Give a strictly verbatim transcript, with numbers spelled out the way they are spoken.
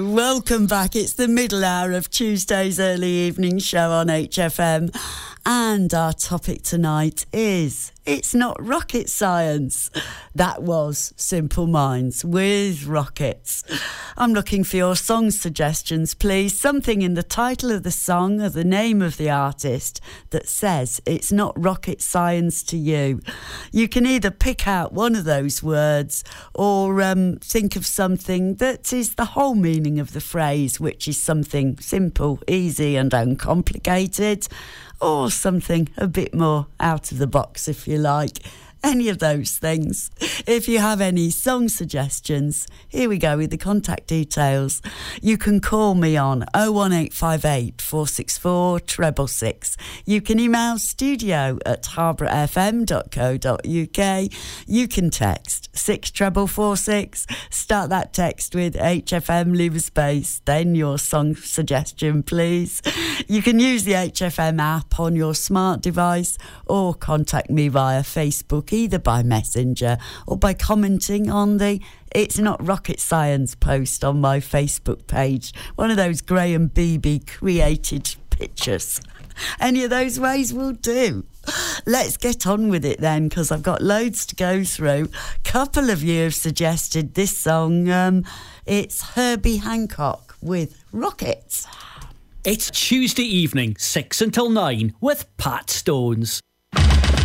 Welcome back. It's the middle hour of Tuesday's early evening show on H F M. And our topic tonight is It's Not Rocket Science. That was Simple Minds with Rockets. I'm looking for your song suggestions, please. Something in the title of the song or the name of the artist that says it's not rocket science to you. You can either pick out one of those words or um, think of something that is the whole meaning of the phrase, which is something simple, easy and uncomplicated, or something a bit more out of the box, if you like. Any of those things. If you have any song suggestions, here we go with the contact details. You can call me on oh one eight five eight, four six four, six six six. You can email studio at harborough f m dot co dot u k. You can text six four four six. Start that text with H F M, leave a space, then your song suggestion, please. You can use the H F M app on your smart device or contact me via Facebook, either by Messenger or by commenting on the It's Not Rocket Science post on my Facebook page. One of those Graham Beebe created pictures. Any of those ways will do. Let's get on with it then, because I've got loads to go through. A couple of you have suggested this song. Um, it's Herbie Hancock with Rockets. It's Tuesday evening, six until nine, with Pat Stones.